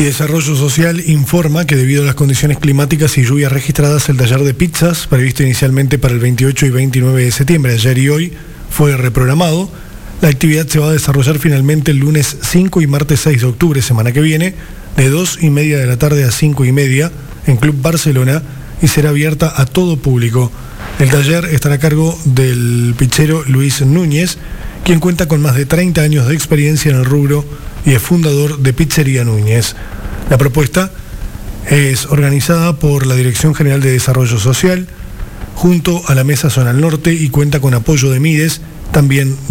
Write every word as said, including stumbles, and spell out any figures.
Desarrollo Social informa que debido a las condiciones climáticas y lluvias registradas, el taller de pizzas, previsto inicialmente para el veintiocho y veintinueve de septiembre, ayer y hoy, fue reprogramado. La actividad se va a desarrollar finalmente el lunes cinco y martes seis de octubre, semana que viene, de dos y media de la tarde a cinco y media, en Club Barcelona, y será abierta a todo público. El taller estará a cargo del pizzero Luis Núñez, quien cuenta con más de treinta años de experiencia en el rubro y es fundador de Pizzería Núñez. La propuesta es organizada por la Dirección General de Desarrollo Social, junto a la Mesa Zonal Norte, y cuenta con apoyo de Mides, también